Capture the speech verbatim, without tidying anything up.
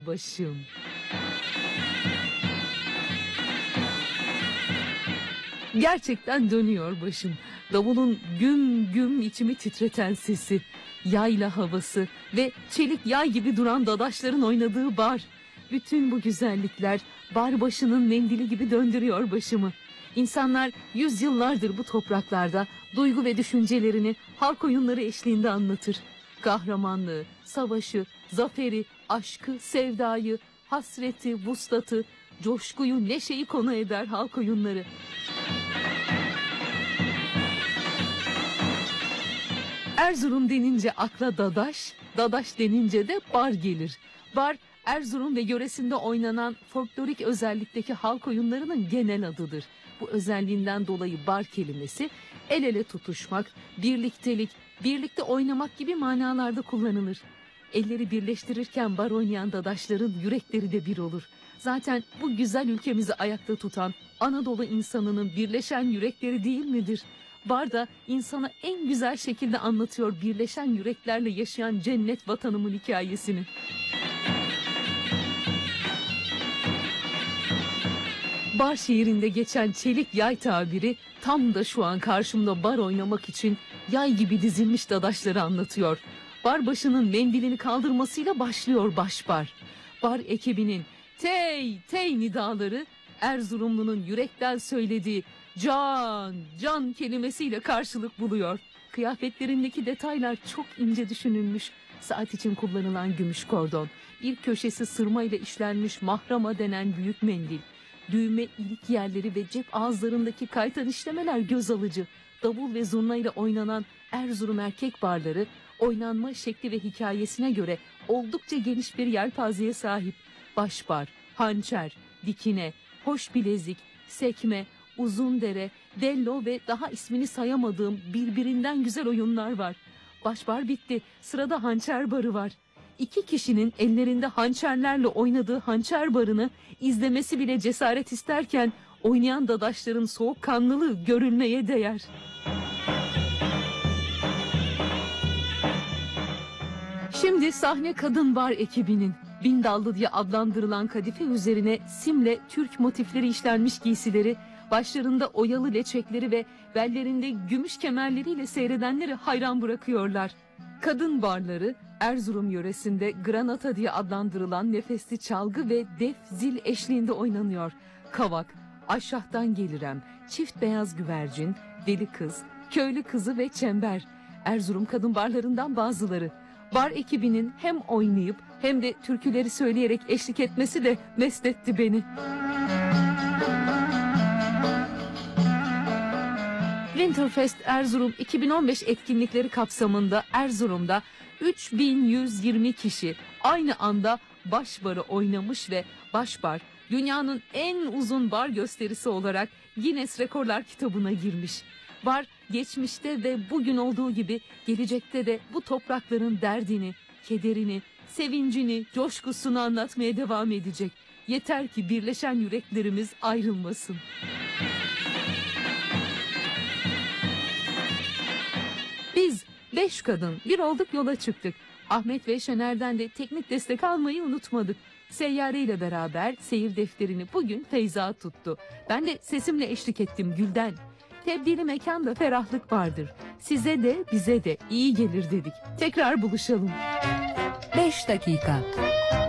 Başım. Gerçekten dönüyor başım. Davulun güm güm içimi titreten sesi, yayla havası ve çelik yay gibi duran dadaşların oynadığı bar. Bütün bu güzellikler bar başının mendili gibi döndürüyor başımı. İnsanlar yüzyıllardır bu topraklarda duygu ve düşüncelerini halk oyunları eşliğinde anlatır. Kahramanlığı, savaşı, zaferi, aşkı, sevdayı, hasreti, vuslatı, coşkuyu, neşeyi konu eder halk oyunları. Erzurum denince akla dadaş, dadaş denince de bar gelir. Bar, Erzurum ve yöresinde oynanan folklorik özellikteki halk oyunlarının genel adıdır. Bu özelliğinden dolayı bar kelimesi el ele tutuşmak, birliktelik, birlikte oynamak gibi manalarda kullanılır. Elleri birleştirirken bar oynayan dadaşların yürekleri de bir olur. Zaten bu güzel ülkemizi ayakta tutan Anadolu insanının birleşen yürekleri değil midir? Bar da insana en güzel şekilde anlatıyor birleşen yüreklerle yaşayan cennet vatanımın hikayesini. Bar şiirinde geçen çelik yay tabiri tam da şu an karşımda bar oynamak için yay gibi dizilmiş dadaşları anlatıyor. Bar başının mendilini kaldırmasıyla başlıyor başbar. Bar ekibinin tey tey nidaları Erzurumlu'nun yürekten söylediği can can kelimesiyle karşılık buluyor. Kıyafetlerindeki detaylar çok ince düşünülmüş. Saat için kullanılan gümüş kordon, bir köşesi sırma ile işlenmiş mahrama denen büyük mendil, düğme ilik yerleri ve cep ağızlarındaki kaytan işlemeler göz alıcı. Davul ve zurna ile oynanan Erzurum erkek barları oynanma şekli ve hikayesine göre oldukça geniş bir yelpazeye sahip. Başbar, hançer, dikine, hoş bilezik, sekme, uzun dere, dello ve daha ismini sayamadığım birbirinden güzel oyunlar var. Başbar bitti, sırada hançer barı var. İki kişinin ellerinde hançerlerle oynadığı hançer barını izlemesi bile cesaret isterken oynayan dadaşların soğukkanlılığı görülmeye değer. Şimdi sahne kadın bar ekibinin. Bin dallı diye adlandırılan kadife üzerine simle Türk motifleri işlenmiş giysileri, başlarında oyalı leçekleri ve bellerinde gümüş kemerleriyle seyredenleri hayran bırakıyorlar. Kadın barları Erzurum yöresinde granata diye adlandırılan nefesli çalgı ve def zil eşliğinde oynanıyor. Kavak, aşağıdan gelirem, çift beyaz güvercin, deli kız, köylü kızı ve çember. Erzurum kadın barlarından bazıları. Bar ekibinin hem oynayıp hem de türküleri söyleyerek eşlik etmesi de mest etti beni. Winterfest Erzurum iki bin on beş etkinlikleri kapsamında Erzurum'da üç bin yüz yirmi kişi aynı anda başbarı oynamış ve başbar dünyanın en uzun bar gösterisi olarak Guinness Rekorlar kitabına girmiş. Bar geçmişte ve bugün olduğu gibi gelecekte de bu toprakların derdini, kederini, sevincini, coşkusunu anlatmaya devam edecek. Yeter ki birleşen yüreklerimiz ayrılmasın. Biz beş kadın bir olduk yola çıktık. Ahmet ve Şener'den de teknik destek almayı unutmadık. Seyyare ile beraber seyir defterini bugün Feyza tuttu. Ben de sesimle eşlik ettim Gülden. Tebdili mekanda ferahlık vardır. Size de bize de iyi gelir dedik. Tekrar buluşalım. beş dakika.